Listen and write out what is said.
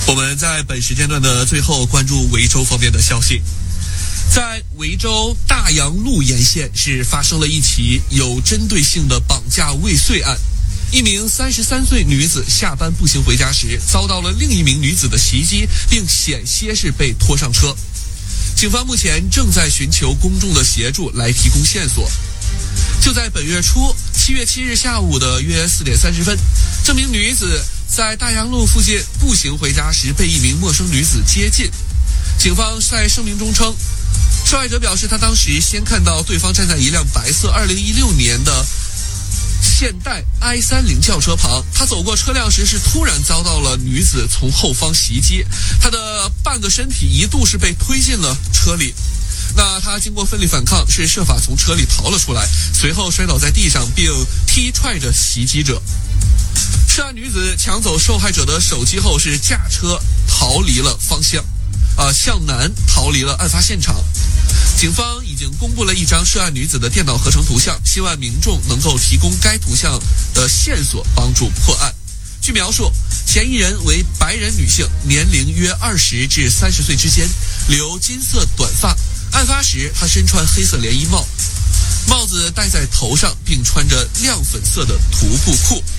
我们在本时间段的最后关注维州方面的消息。在维州大洋路沿线是发生了一起有针对性的绑架未遂案。一名33岁女子下班步行回家时，遭到了另一名女子的袭击，并险些是被拖上车。警方目前正在寻求公众的协助来提供线索。就在本月初，7月7日下午的约4点30分，这名女子在大洋路附近步行回家时被一名陌生女子接近。警方在声明中称，受害者表示，他当时先看到对方站在一辆白色2016年的现代 i30 轿车旁，他走过车辆时是突然遭到了女子从后方袭击，他的半个身体一度是被推进了车里。那他经过奋力反抗，是设法从车里逃了出来，随后摔倒在地上，并踢踹着袭击者。涉案女子抢走受害者的手机后，是驾车逃离了向南逃离了案发现场。警方已经公布了一张涉案女子的电脑合成图像，希望民众能够提供该图像的线索，帮助破案。据描述，嫌疑人为白人女性，年龄约20至30岁之间，留金色短发。案发时，她身穿黑色连衣帽，帽子戴在头上，并穿着亮粉色的徒步裤。